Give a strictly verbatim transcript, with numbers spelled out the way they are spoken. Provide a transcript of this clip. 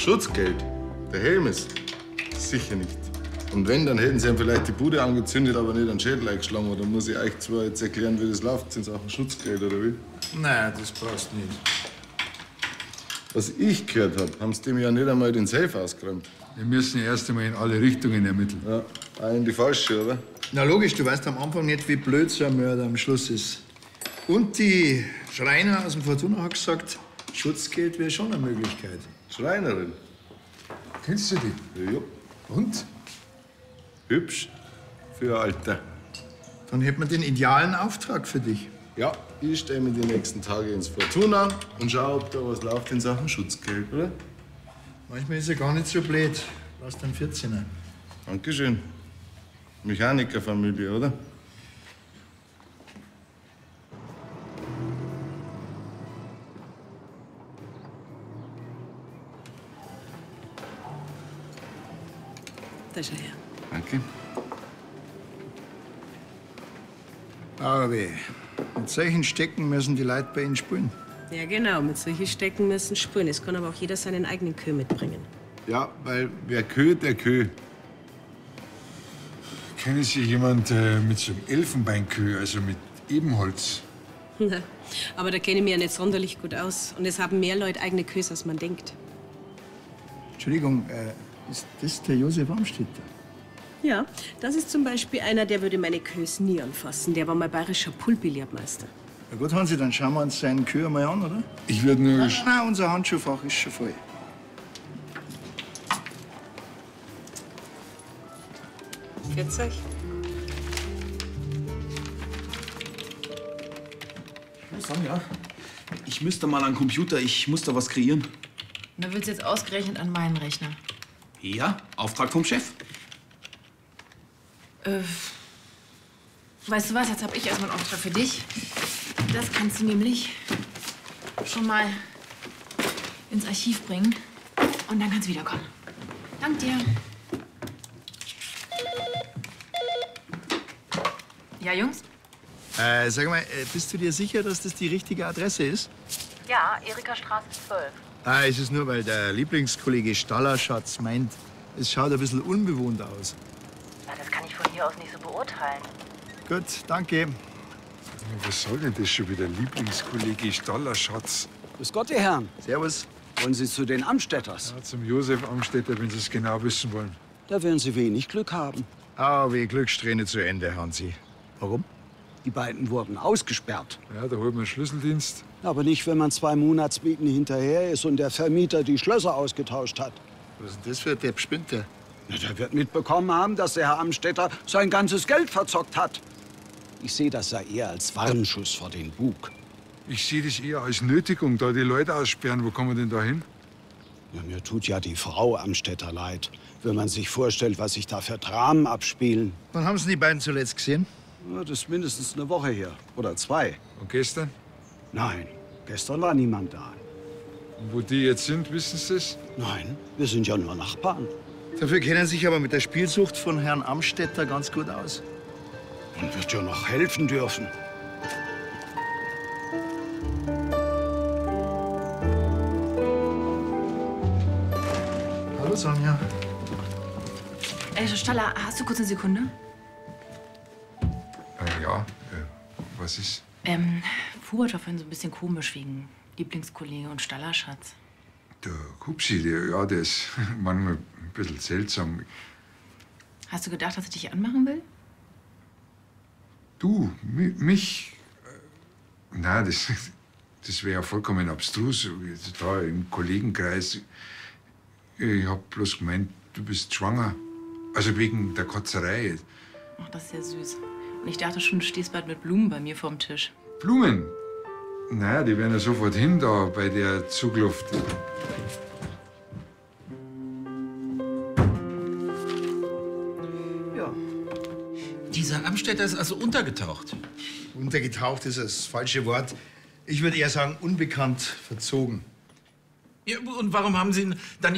Schutzgeld? Der Helm ist? Sicher nicht. Und wenn, dann hätten sie ihm vielleicht die Bude angezündet, aber nicht einen Schädel eingeschlagen. Oder muss ich euch zwar jetzt erklären, wie das läuft in Sachen Schutzgeld, oder wie? Nein, das brauchst du nicht. Was ich gehört habe, haben sie dem ja nicht einmal den Safe ausgeräumt. Wir müssen erst einmal in alle Richtungen ermitteln. Ja, auch in die falsche, oder? Na logisch, du weißt am Anfang nicht, wie blöd so ein Mörder am Schluss ist. Und die Schreiner aus dem Fortuna hat gesagt, Schutzgeld wäre schon eine Möglichkeit. Schreinerin? Kennst du die? Ja. Und? Hübsch für ein Alter. Dann hätten wir den idealen Auftrag für dich. Ja, ich stelle mich die nächsten Tage ins Fortuna und schau, ob da was läuft in Sachen Schutzgeld, oder? Manchmal ist er gar nicht so blöd. Lass dann vierzehner. Dankeschön. Mechanikerfamilie, oder? Da ist er her. Danke. Aber mit solchen Stecken müssen die Leute bei Ihnen spielen. Ja, genau. Mit solchen Stecken müssen spüren. Es kann aber auch jeder seinen eigenen Kö mitbringen. Ja, weil wer Kö, der Kö. Kennen Sie jemand äh, mit so einem Elfenbeinkö, also mit Ebenholz? Aber da kenne ich mich ja nicht sonderlich gut aus. Und es haben mehr Leute eigene Kös, als man denkt. Entschuldigung, äh, ist das der Josef Amstetter? Ja, das ist zum Beispiel einer, der würde meine Kös nie anfassen. Der war mal bayerischer Poolbillardmeister. Na gut, Hansi, dann schauen wir uns seinen Kö mal an, oder? Ich würde nur... Nein, nein, unser Handschuhfach ist schon voll. vierzig. Sonja, ich müsste mal an den Computer, ich muss da was kreieren. Da willst du jetzt ausgerechnet an meinen Rechner. Ja, Auftrag vom Chef. Äh, weißt du was, jetzt habe ich erstmal einen Auftrag für dich. Das kannst du nämlich schon mal ins Archiv bringen und dann kannst du wiederkommen. Dank dir. Ja, Jungs? Äh, sag mal, äh, bist du dir sicher, dass das die richtige Adresse ist? Ja, Erika-Straße zwölf. Ah, es ist nur, weil der Lieblingskollege Stallerschatz meint, es schaut ein bisschen unbewohnt aus. Na, das kann ich von hier aus nicht so beurteilen. Gut, danke. Was soll denn das schon wieder, Lieblingskollege Stallerschatz? Grüß Gott, ihr Herren. Servus. Wollen Sie zu den Amstetters? Ja, zum Josef Amstetter, wenn Sie es genau wissen wollen. Da werden Sie wenig Glück haben. Ah, wie Glückssträhne zu Ende, Hansi. Warum? Die beiden wurden ausgesperrt. Ja, da holt man Schlüsseldienst. Aber nicht, wenn man zwei Monatsmieten hinterher ist und der Vermieter die Schlösser ausgetauscht hat. Was ist denn das für ein Depp? Spinnt der? Na, der wird mitbekommen haben, dass der Herr Amstetter sein ganzes Geld verzockt hat. Ich sehe das ja eher als Warnschuss vor den Bug. Ich sehe das eher als Nötigung, da die Leute aussperren. Wo kommen wir denn da hin? Ja, mir tut ja die Frau Amstetter leid, wenn man sich vorstellt, was sich da für Dramen abspielen. Wann haben Sie die beiden zuletzt gesehen? Ja, das ist mindestens eine Woche her. Oder zwei. Und gestern? Nein, gestern war niemand da. Und wo die jetzt sind, wissen Sie es? Nein, wir sind ja nur Nachbarn. Dafür kennen Sie sich aber mit der Spielsucht von Herrn Amstetter ganz gut aus. Man wird ja noch helfen dürfen. Hallo, Sonja. Ey, Staller, hast du kurz eine Sekunde? Äh, ja, äh, was ist? Ähm, Hubert war vorhin so ein bisschen komisch wegen Lieblingskollege und Stallerschatz. Der Hupsi, der, ja, der ist manchmal ein bisschen seltsam. Hast du gedacht, dass er dich anmachen will? Du, mi- mich? Äh, na, das, das wäre ja vollkommen abstrus, da im Kollegenkreis. Ich hab bloß gemeint, du bist schwanger. Also wegen der Kotzerei. Ach, das ist ja süß. Und ich dachte schon, du stehst bald mit Blumen bei mir vorm Tisch. Blumen? Naja, die werden ja sofort hin da bei der Zugluft. Ja. Dieser Amstetter ist also untergetaucht. Untergetaucht ist das falsche Wort. Ich würde eher sagen, unbekannt verzogen. Ja, und warum haben Sie ihn dann